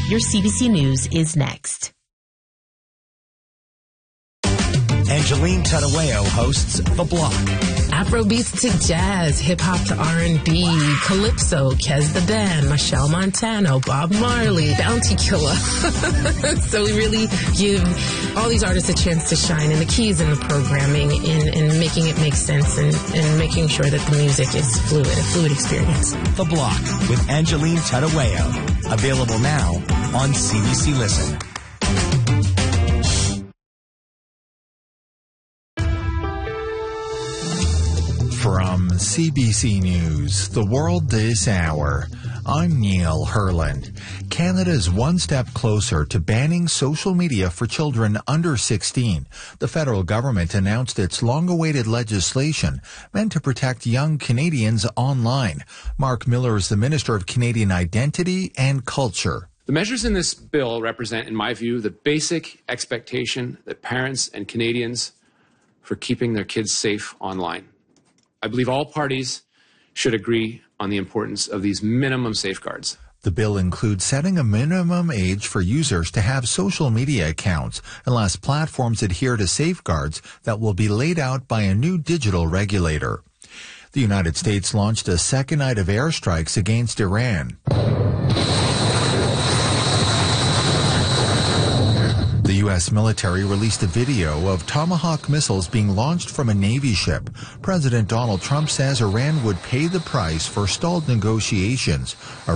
Your CBC News is next. Angeline Tadaweo hosts The Block. Afrobeats to jazz, hip-hop to R&B, calypso, Kez the Dan, Michelle Montano, Bob Marley, Bounty Killer. So we really give all these artists a chance to shine, and the keys in the programming in making it make sense and making sure that the music is fluid, a fluid experience. The Block with Angeline Tadaweo. Available now on CBC Listen. From CBC News, The World This Hour, I'm Neil Herland. Canada is one step closer to banning social media for children under 16. The federal government announced its long-awaited legislation meant to protect young Canadians online. Mark Miller is the Minister of Canadian Identity and Culture. The measures in this bill represent, in my view, the basic expectation that parents and Canadians for keeping their kids safe online. I believe all parties should agree on the importance of these minimum safeguards. The bill includes setting a minimum age for users to have social media accounts unless platforms adhere to safeguards that will be laid out by a new digital regulator. The United States launched a second night of airstrikes against Iran. The U.S. military released a video of Tomahawk missiles being launched from a Navy ship. President Donald Trump says Iran would pay the price for stalled negotiations.